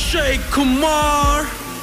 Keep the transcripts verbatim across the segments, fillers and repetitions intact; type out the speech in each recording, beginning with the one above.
Akshay Kumar.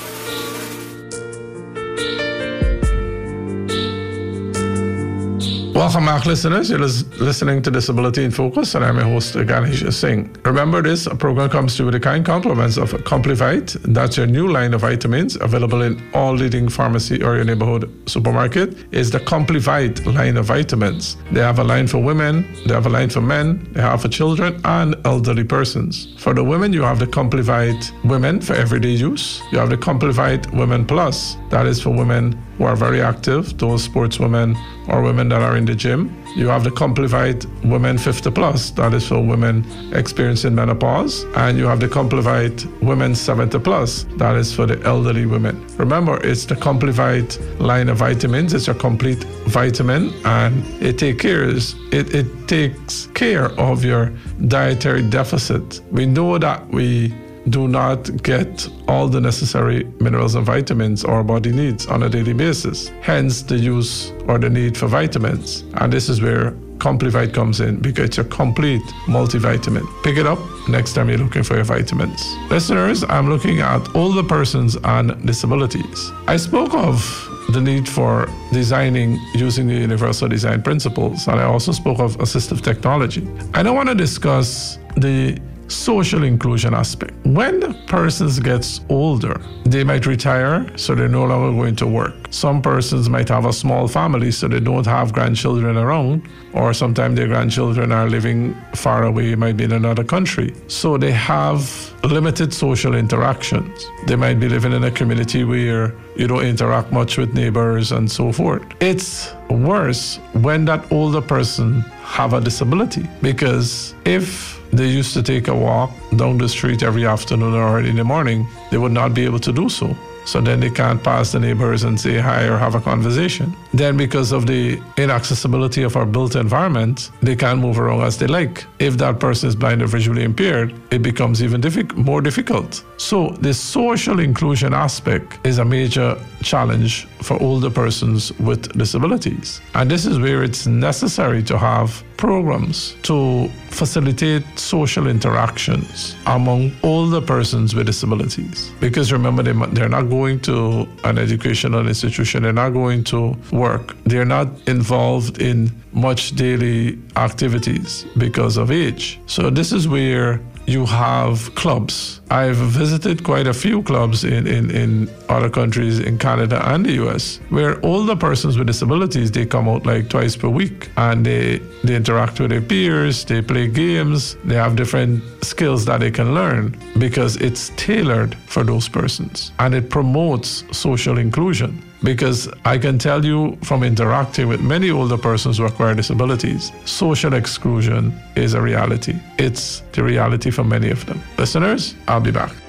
Welcome back, listeners. You're listening to Disability in Focus, and I'm your host, Ganesh Singh. Remember this, a program comes to you with the kind compliments of Complivite. That's your new line of vitamins available in all leading pharmacy or your neighborhood supermarket. It's the Complivite line of vitamins. They have a line for women, they have a line for men, they have for children and elderly persons. For the women, you have the Complivite Women for everyday use. You have the Complivite Women Plus. That is for women who are very active, those sportswomen or women that are in the gym. You have the Complivite Women fifty plus, that is for women experiencing menopause. And you have the Complivite Women seventy plus, that is for the elderly women. Remember, it's the Complivite line of vitamins. It's a complete vitamin, and it, take cares, it, it takes care of your dietary deficit. We know that we do not get all the necessary minerals and vitamins our body needs on a daily basis. Hence the use or the need for vitamins. And this is where Complivite comes in, because it's a complete multivitamin. Pick it up next time you're looking for your vitamins. Listeners, I'm looking at older persons and disabilities. I spoke of the need for designing using the universal design principles, and I also spoke of assistive technology. And I want to discuss the social inclusion aspect. When the persons gets older, they might retire, so they're no longer going to work. Some persons might have a small family, so they don't have grandchildren around, or sometimes their grandchildren are living far away, might be in another country. So they have limited social interactions. They might be living in a community where you don't interact much with neighbors and so forth. It's worse when that older person have a disability, because if they used to take a walk down the street every afternoon or in the morning, they would not be able to do so. So then they can't pass the neighbors and say hi or have a conversation. Then because of the inaccessibility of our built environment, they can't move around as they like. If that person is blind or visually impaired, it becomes even diffi- more difficult. So the social inclusion aspect is a major challenge for older persons with disabilities. And this is where it's necessary to have programs to facilitate social interactions among older persons with disabilities. Because remember, they, they're not going to an educational institution, they're not going to work, they're not involved in much daily activities because of age. So this is where you have clubs. I've visited quite a few clubs in, in, in other countries, in Canada and the U S, where older persons with disabilities, they come out like twice per week, and they, they interact with their peers, they play games, they have different skills that they can learn, because it's tailored for those persons. And it promotes social inclusion. Because I can tell you from interacting with many older persons who acquire disabilities, social exclusion is a reality. It's the reality for many of them. Listeners, I'll be back.